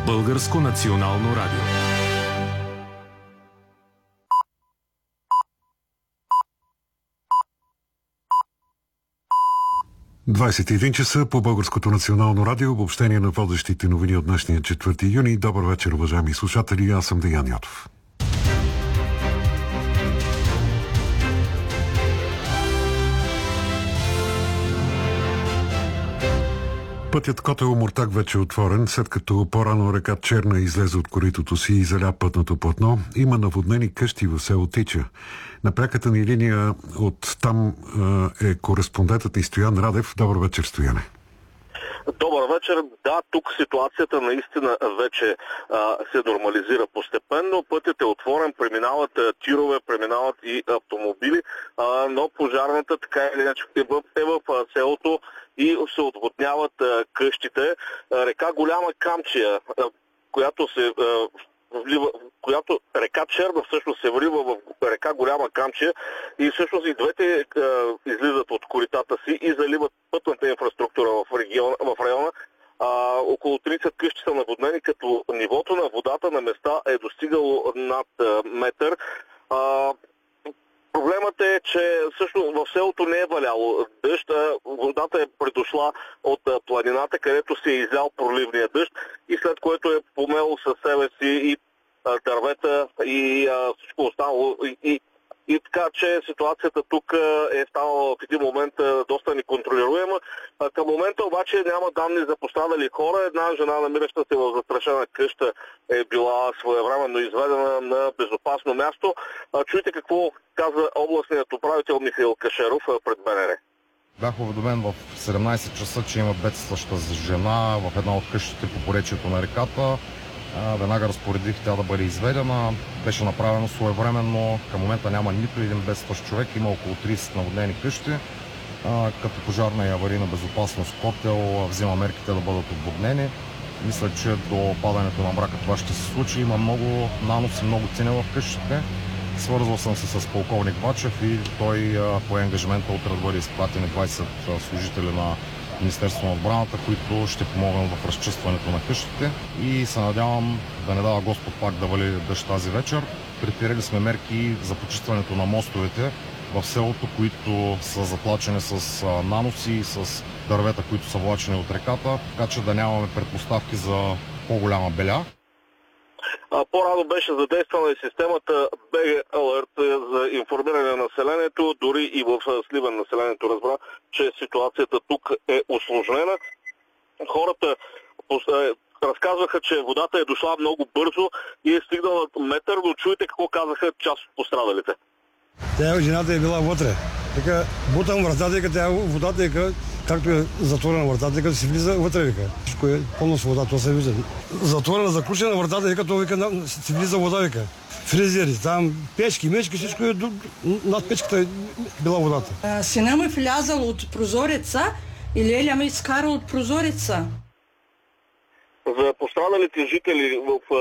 Българско национално радио. ...21 часа по Българското национално радио, обобщение на водещите новини от днешния 4 юни. Добър вечер, уважаеми слушатели, аз съм Деян Ятов. Пътят Котел-Омуртаг вече е отворен, след като по-рано река Черна излезе от коритото си и заля пътното платно. Има наводнени къщи в село Тича. На пряката ни линия от там е кореспондентът ни Стоян Радев. Добър вечер, Стояне. Добър вечер. Да, тук ситуацията наистина вече се нормализира постепенно. Пътят е отворен, преминават тирове, преминават и автомобили, но пожарната така или иначе е в селото и се отводняват къщите. Река Голяма Камчия, която река Черна всъщност се влива в река Голяма Камчия и всъщност и двете излизат от коритата си и заливат пътната инфраструктура в района. Около 30 къщи са наводнени, като нивото на водата на места е достигало над метър. Проблемът е, че всъщност в селото не е валяло дъжд, водата е придошла от планината, където се е излял проливния дъжд и след което е помело със себе си и дървета и всичко останало. И така, че ситуацията тук е станала в един момент доста неконтролируема. Към момента обаче няма данни за пострадали хора. Една жена, намираща се в застрашена къща, е била своевременно изведена на безопасно място. Чуйте какво каза областният управител Михаил Кашеров пред БНР. Бях уведомен в 17 часа, че има бедстваща жена в една от къщите по поречието на реката. Веднага разпоредих тя да бъде изведена. Беше направено своевременно. Към момента няма нито един бедстващ човек. Има около 30 наводнени къщи. Като пожарна и аварийна безопасност Котел взима мерките да бъдат отводнени. Мисля, че до падането на мрака това ще се случи. Има много наноси, много цени в къщите. Свързвал съм се с полковник Бачев и той пое ангажимента утре да бъде изпратени 20 служители на Министерството на отбраната, които ще помогнат в разчистването на къщите и се надявам да не дава Господ пак да вали дъжд тази вечер. Предприели сме мерки за почистването на мостовете в селото, които са затлачени с наноси и с дървета, които са влачени от реката, така че да нямаме предпоставки за по-голяма беля. По-рано беше задействана и системата BG Alert за информиране на населението. Дори и в Сливен населението разбра, че ситуацията тук е усложнена. Хората разказваха, че водата е дошла много бързо и е стигнала метър, но чуйте какво казаха част от пострадалите. Жената е била вътре. Така, бутам вратата, тя водата е както е затворена вратата, като си влиза вътре, вика. Всичко е пълно с вода, то се вижда. Затворена, заключена вратата, като вика, си влиза вода, вика. Фризери, там печки, мечки, всичко е над печката е била водата. Сина ми влязал от прозореца и Леля ме изкара от прозореца. За пострадалите жители в